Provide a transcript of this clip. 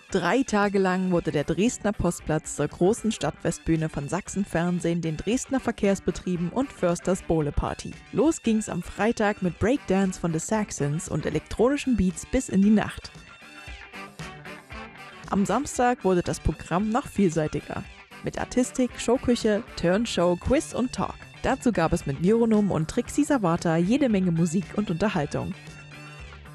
3 Tage lang wurde der Dresdner Postplatz zur großen Stadtfestbühne von Sachsen Fernsehen, den Dresdner Verkehrsbetrieben und Försters Bowle-Party. Los ging's am Freitag mit Breakdance von The Saxons und elektronischen Beats bis in die Nacht. Am Samstag wurde das Programm noch vielseitiger. Mit Artistik, Showküche, Turnshow, Quiz und Talk. Dazu gab es mit Vironum und Trixie Savata jede Menge Musik und Unterhaltung.